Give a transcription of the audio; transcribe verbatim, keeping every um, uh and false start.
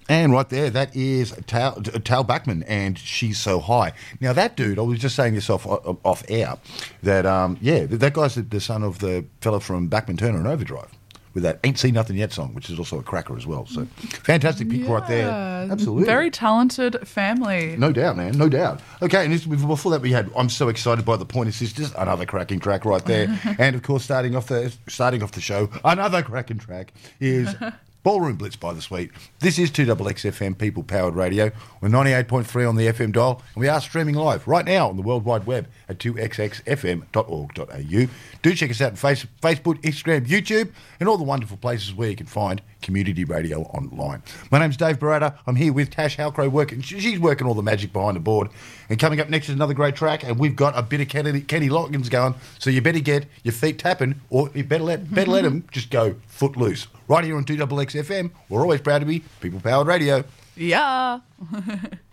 And right there, that is Tal, Tal Bachman, and She's So High. Now, that dude, I was just saying this off off air, that, um, yeah, that guy's the son of the fella from Bachman Turner and Overdrive, with that Ain't Seen Nothing Yet song, which is also a cracker as well. So, fantastic pick yeah, right there. Absolutely. Very talented family. No doubt, man. No doubt. Okay, and this, before that we had I'm So Excited by the Pointer Sisters, another cracking track right there. And, of course, starting off the starting off the show, another cracking track is Ballroom Blitz by The Sweet. This is two X X F M People Powered Radio. We're ninety-eight point three on the F M dial, and we are streaming live right now on the World Wide Web at two x x f m dot org dot a u. Do check us out on face, Facebook, Instagram, YouTube, and all the wonderful places where you can find community radio online. My name's Dave Barata. I'm here with Tash Halcrow working. She's working all the magic behind the board. And coming up next is another great track, and we've got a bit of Kenny, Kenny Loggins going, so you better get your feet tapping, or you better let better let them just go foot loose. Right here on two X X F M, we're always proud to be People Powered Radio. Yeah.